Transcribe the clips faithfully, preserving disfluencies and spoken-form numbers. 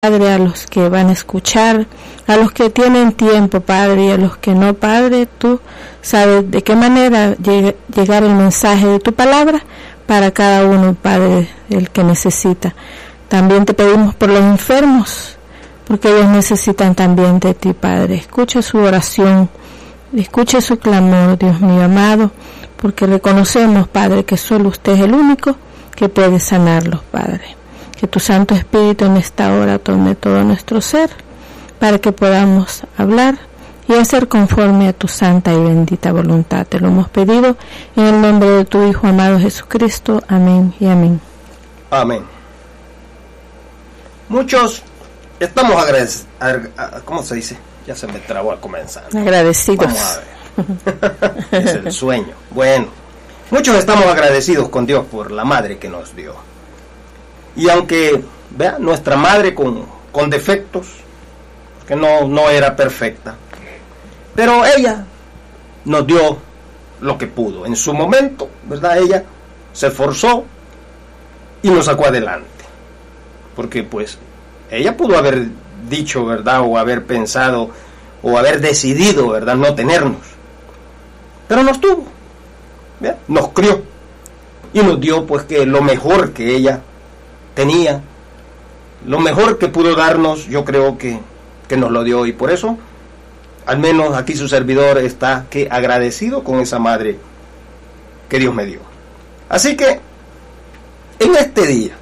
Padre, a los que van a escuchar, a los que tienen tiempo, Padre, y a los que no, Padre, tú sabes de qué manera lleg- llegar el mensaje de tu palabra para cada uno, Padre, el que necesita. También te pedimos por los enfermos, porque ellos necesitan también de ti, Padre. Escucha su oración, escucha su clamor, Dios mío amado, porque reconocemos, Padre, que solo usted es el único que puede sanarlos, Padre. Que tu Santo Espíritu en esta hora tome todo nuestro ser para que podamos hablar y hacer conforme a tu santa y bendita voluntad. Te lo hemos pedido en el nombre de tu Hijo amado Jesucristo. Amén y amén. Amén. Muchos estamos agradecidos. ¿Cómo se dice? Ya se me trabó al comenzar. Agradecidos. Vamos a ver. Es el sueño. Bueno, muchos estamos agradecidos con Dios por la madre que nos dio. Y aunque, vea, nuestra madre con, con defectos, que no, no era perfecta, pero ella nos dio lo que pudo. En su momento, ¿verdad? Ella se esforzó y nos sacó adelante. Porque pues ella pudo haber dicho, ¿verdad? O haber pensado, o haber decidido, ¿verdad? No tenernos. Pero nos tuvo, ¿vea? Nos crió y nos dio pues que lo mejor que ella tenía, lo mejor que pudo darnos, yo creo que, que nos lo dio, y por eso al menos aquí su servidor está que agradecido con esa madre que Dios me dio. Así que en este día,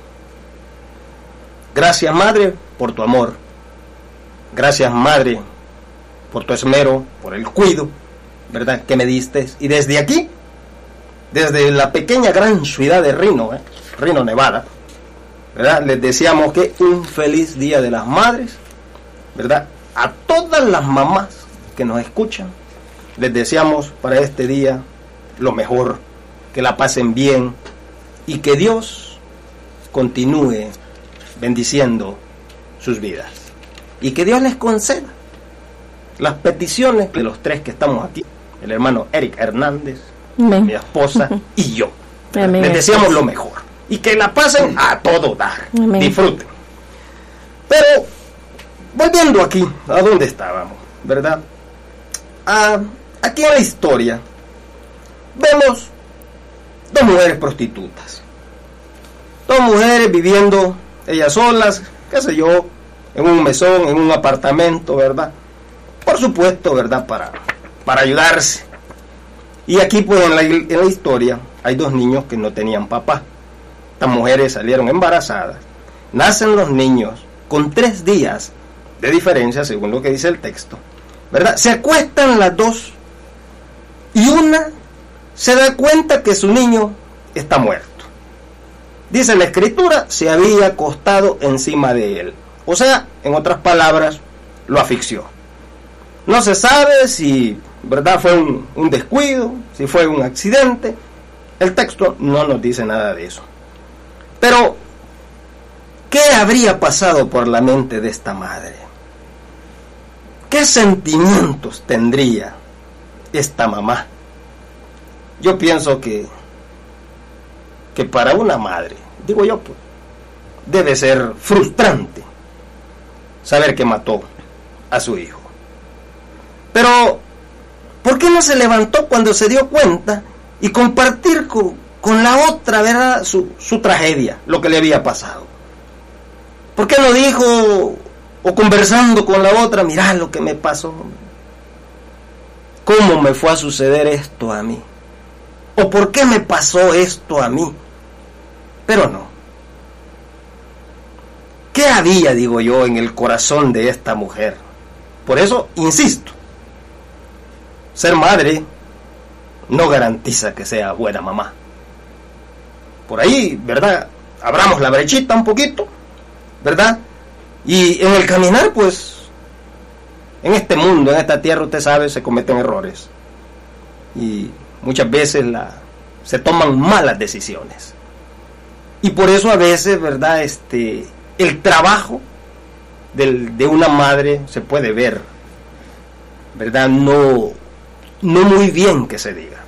gracias madre por tu amor, gracias madre por tu esmero, por el cuido, ¿verdad?, que me diste. Y desde aquí, desde la pequeña gran ciudad de Reno, ¿eh? Reno, Nevada, ¿verdad?, les deseamos que un feliz Día de las Madres, ¿verdad? A todas las mamás que nos escuchan, les deseamos para este día lo mejor, que la pasen bien y que Dios continúe bendiciendo sus vidas. Y que Dios les conceda las peticiones de los tres que estamos aquí, el hermano Eric Hernández, Amén. Mi esposa y yo. Amén. Les deseamos lo mejor. Y que la pasen a todo dar. Amén. Disfruten. Pero, volviendo aquí, a dónde estábamos, ¿verdad? Ah, aquí en la historia, vemos dos mujeres prostitutas. Dos mujeres viviendo ellas solas, qué sé yo, en un mesón, en un apartamento, ¿verdad? Por supuesto, ¿verdad? Para, para ayudarse. Y aquí, pues, en la, en la historia, hay dos niños que no tenían papá. Estas mujeres salieron embarazadas, nacen los niños con tres días de diferencia, según lo que dice el texto, ¿verdad? Se acuestan las dos y una se da cuenta que su niño está muerto. Dice la escritura, se había acostado encima de él. O sea, en otras palabras, lo asfixió. No se sabe si, ¿verdad?, fue un, un descuido, si fue un accidente. El texto no nos dice nada de eso. Pero, ¿qué habría pasado por la mente de esta madre? ¿Qué sentimientos tendría esta mamá? Yo pienso que, que para una madre, digo yo, pues, debe ser frustrante saber que mató a su hijo. Pero, ¿por qué no se levantó cuando se dio cuenta y compartir con... con la otra, ¿verdad?, su, su tragedia, lo que le había pasado? ¿Por qué no dijo, o conversando con la otra, mirá lo que me pasó? ¿Cómo me fue a suceder esto a mí? ¿O por qué me pasó esto a mí? Pero no. ¿Qué había, digo yo, en el corazón de esta mujer? Por eso, insisto, ser madre no garantiza que sea buena mamá. Por ahí, ¿verdad?, abramos la brechita un poquito, ¿verdad? Y en el caminar, pues, en este mundo, en esta tierra, usted sabe, se cometen errores. Y muchas veces la, se toman malas decisiones. Y por eso a veces, ¿verdad?, este, el trabajo del, de una madre se puede ver, ¿verdad?, no, no muy bien que se diga.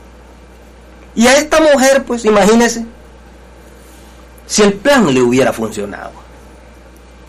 Y a esta mujer, pues, imagínese, si el plan le hubiera funcionado.